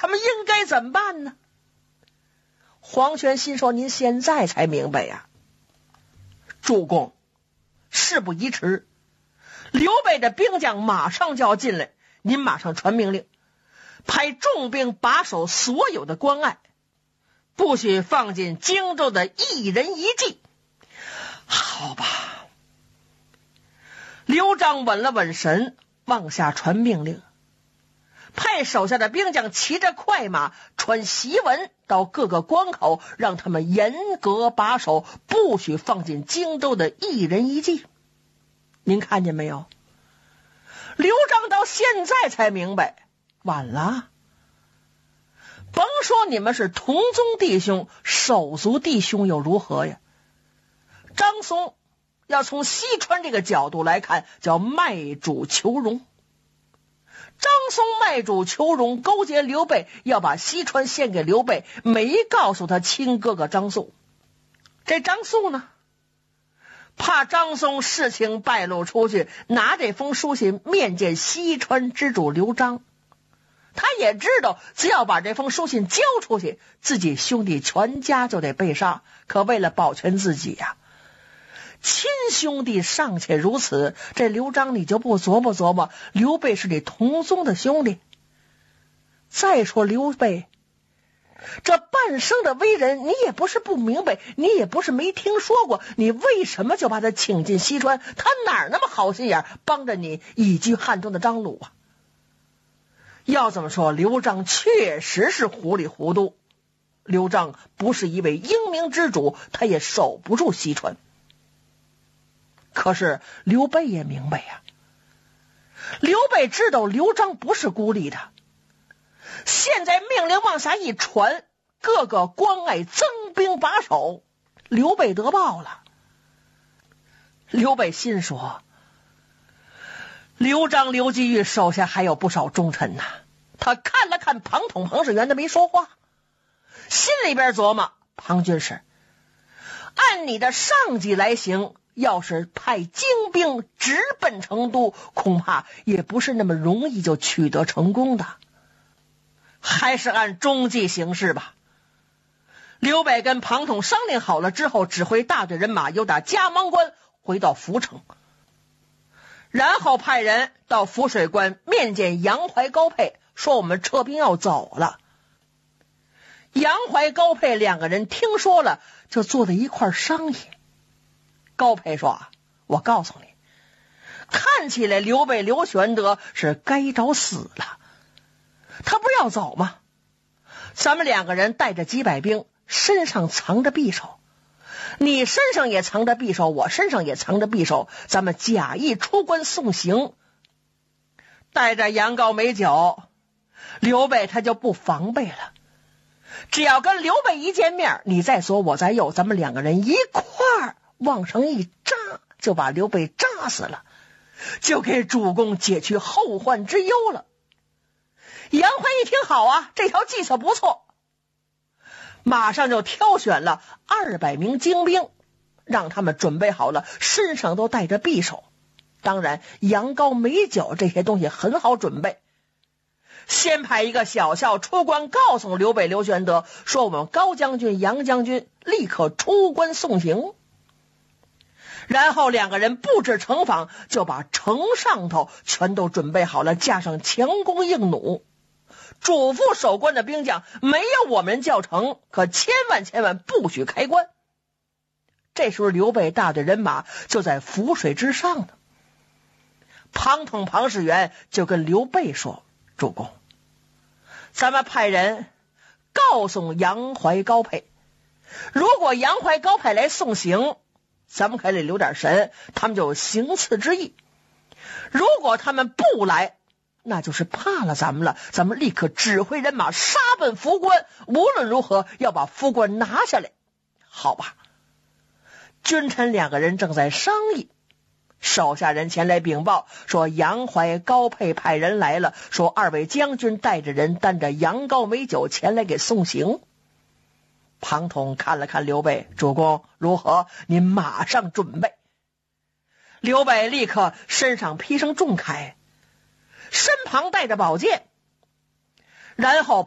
们应该怎么办呢？黄权心说：“您现在才明白呀。”主公，事不宜迟，刘备的兵将马上就要进来，您马上传命令，派重兵把守所有的关隘，不许放进荆州的一人一骑。好吧。刘璋稳了稳神，往下传命令，派手下的兵将骑着快马传檄文到各个关口，让他们严格把守，不许放进荆州的一人一骑。您看见没有？刘璋到现在才明白，晚了。甭说你们是同宗弟兄，手足弟兄又如何呀？张松要从西川这个角度来看，叫卖主求荣。张松卖主求荣，勾结刘备，要把西川献给刘备，没告诉他亲哥哥张肃。这张肃呢，怕张松事情败露出去，拿这封书信面见西川之主刘璋。他也知道，只要把这封书信交出去，自己兄弟全家就得被杀。可为了保全自己呀，亲兄弟尚且如此，这刘璋你就不琢磨琢磨，刘备是你同宗的兄弟。再说刘备这半生的为人，你也不是不明白，你也不是没听说过，你为什么就把他请进西川？他哪儿那么好心眼，帮着你以居汉中的张鲁啊？要这么说，刘璋确实是糊里糊涂。刘璋不是一位英明之主，他也守不住西川。可是刘备也明白呀，刘备知道刘璋不是孤立的，现在命令往下一传，各个关隘增兵把守，刘备得报了。刘备心说，刘璋、刘季玉手下还有不少忠臣呐。他看了看庞统、庞士元的没说话，心里边琢磨，庞军师，按你的上级来行，要是派精兵直奔成都，恐怕也不是那么容易就取得成功的，还是按中计行事吧。刘备跟庞统商量好了之后，指挥大队人马由打加盟关回到涪城，然后派人到涪水关面见杨怀、高沛，说我们撤兵要走了。杨怀、高沛两个人听说了，就坐在一块商议。高沛说，我告诉你，看起来刘备刘玄德是该找死了，他不是要走吗？咱们两个人带着几百兵，身上藏着匕首，你身上也藏着匕首，我身上也藏着匕首，咱们假意出关送行，带着羊羔美酒，刘备他就不防备了。只要跟刘备一见面，你在左我在右，咱们两个人一块儿往上一扎，就把刘备扎死了，就给主公解去后患之忧了。杨怀一听，好啊，这条计策不错，马上就挑选了200名精兵，让他们准备好了，身上都带着匕首。当然羊羔美酒这些东西很好准备。先派一个小校出关，告诉刘备刘玄德说，我们高将军杨将军立刻出关送行。然后两个人布置城防，就把城上头全都准备好了，架上强弓硬弩，嘱咐守关的兵将，没有我们叫城，可千万不许开关。这时候刘备大队人马就在涪水之上呢。庞统、庞士元就跟刘备说，主公，咱们派人告诉杨怀、高沛，如果杨怀、高沛来送行，咱们可以留点神，他们就有行刺之意。如果他们不来，那就是怕了咱们了，咱们立刻指挥人马杀奔涪关，无论如何要把涪关拿下来。好吧，君臣两个人正在商议，手下人前来禀报说，杨怀、高沛派人来了，说2位将军带着人担着羊羔美酒前来给送行。庞统看了看刘备，主公如何？您马上准备。刘备立刻身上披上重铠，身旁带着宝剑，然后